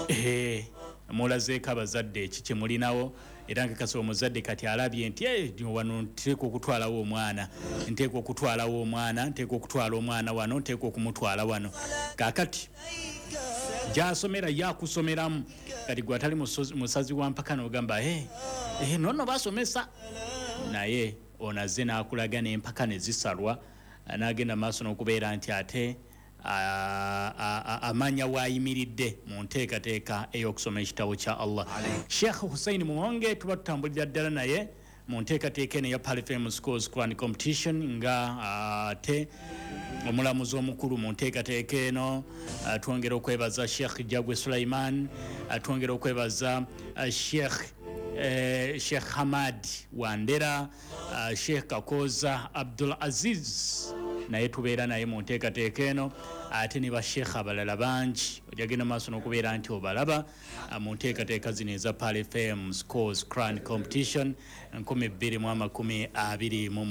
mulazeeko abazadde ekiki mulinawo era nga kasa omuzadde kati alabye nti wano nteeka okutwalawo omwana nteeka okutwala omwana wano nteeka okumutwala wano kakati gyasomera yakusomeramu kati gwe atali musazi wa mpaka n'ogamba nono basomesa naye onaze n'akulaga n'empaka ne zisalwa n'agenda maaso n'okubeera nti ate amanya waayimiridde mu nteekateeka ey'okusoma ekitabo kya Allah. Sheikh Hussein Muwonge tuba tutambulira ddala naye mu nteekateeka eno ya Pal FM Schools Quran Competition nga ate omulamuzi omukulu mu nteekateeka eno twongera okwebaza Sheikh Jagwe Sulaiman, twongera okwebaza Sheikh Hamad Wandera, Sheikh Kakoza Abdul Aziz naye tubeera naye mu nteekateeka eno ate ne basheekh abalala bangi ojagenda maaso n'okubeera nti obalaba mu nteekateeka zino eza Pal FM Schools Quran Competition 2020.